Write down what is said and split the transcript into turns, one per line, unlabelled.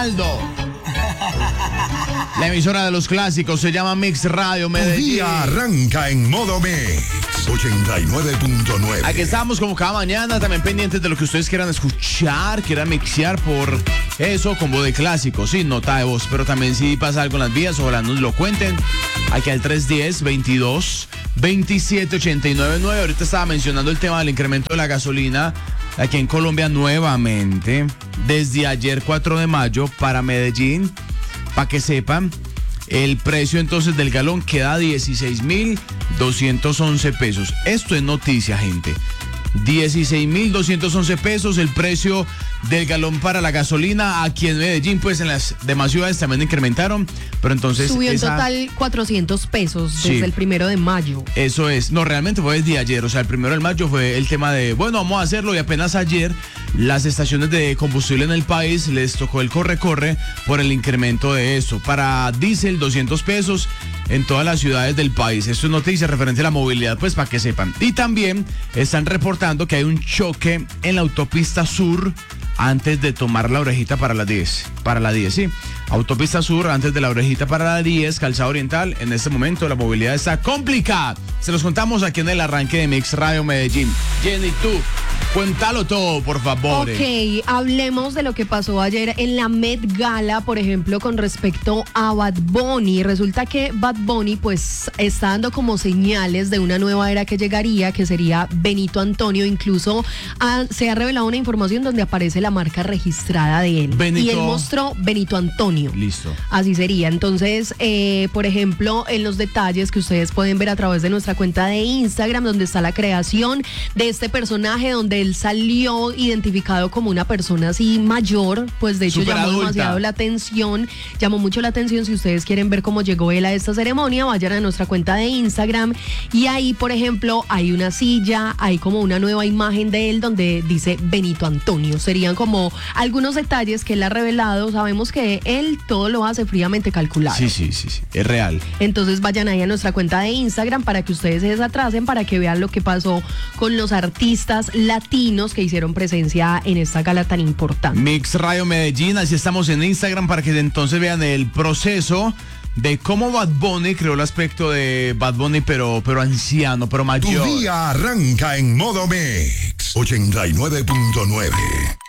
Ronaldo. La emisora de los clásicos se llama Mix Radio Medellín.
Tu día arranca en modo Mix 89.9.
Aquí estamos como cada mañana, también pendientes de lo que ustedes quieran escuchar, quieran mixear por eso, con voz de clásicos, sin nota de voz, pero también si pasa algo en las vías, ojalá nos lo cuenten. Aquí al 310-22-27-899. Ahorita estaba mencionando el tema del incremento de la gasolina aquí en Colombia nuevamente, desde ayer 4 de mayo para Medellín. Para que sepan, el precio entonces del galón queda a 16.211 pesos. Esto es noticia, gente. 16.211 pesos el precio del galón para la gasolina. Aquí en Medellín, pues en las demás ciudades también incrementaron, pero entonces
subió en total 400 pesos desde el 1 de mayo.
Eso es, no, realmente fue desde ayer, o sea, el 1 de mayo fue el tema de, bueno, vamos a hacerlo, y apenas ayer las estaciones de combustible en el país les tocó el corre-corre por el incremento de eso. Para diésel, 200 pesos en todas las ciudades del país. Esto es noticia referente a la movilidad, pues para que sepan. Y también están reportando que hay un choque en la autopista sur antes de tomar la orejita para la 10. Para la 10, sí. Autopista sur antes de la orejita para la 10, Calzada Oriental. En este momento la movilidad está complicada. Se los contamos aquí en el arranque de Mix Radio Medellín. Jenny, tú, cuéntalo todo, por favor.
Ok, hablemos de lo que pasó ayer en la Met Gala, por ejemplo, con respecto a Bad Bunny. Resulta que Bad Bunny, pues, está dando como señales de una nueva era que llegaría, que sería Benito Antonio. Incluso se ha revelado una información donde aparece la marca registrada de él.
Benito.
Y él mostró Benito Antonio.
Listo.
Así sería. Entonces, por ejemplo, en los detalles que ustedes pueden ver a través de nuestra cuenta de Instagram, donde está la creación de este personaje, donde él salió identificado como una persona así mayor, pues de hecho
Super
llamó
adulta.
demasiado la atención, llamó mucho la atención. Si ustedes quieren ver cómo llegó él a esta ceremonia, vayan a nuestra cuenta de Instagram y ahí, por ejemplo, hay una silla, hay como una nueva imagen de él donde dice Benito Antonio. Serían como algunos detalles que él ha revelado. Sabemos que él todo lo hace fríamente calculado.
Sí, es real.
Entonces vayan ahí a nuestra cuenta de Instagram para que ustedes se desatrasen, para que vean lo que pasó con los artistas latinos que hicieron presencia en esta gala tan importante.
Mix Radio Medellín, así estamos en Instagram para que entonces vean el proceso de cómo Bad Bunny creó el aspecto de Bad Bunny, pero anciano, pero mayor.
Tu día arranca en modo Mix 89.9.